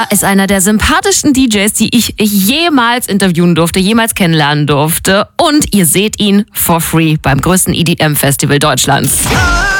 ist einer der sympathischsten DJs, die ich jemals interviewen durfte, jemals kennenlernen durfte. Und ihr seht ihn for free beim größten EDM-Festival Deutschlands.